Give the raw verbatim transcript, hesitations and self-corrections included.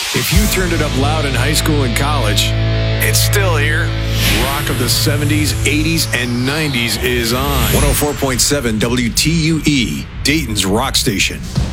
If you turned it up loud in high school and college, it's still here. Rock of the seventies, eighties, and nineties is on. one oh four point seven W T U E, Dayton's rock station.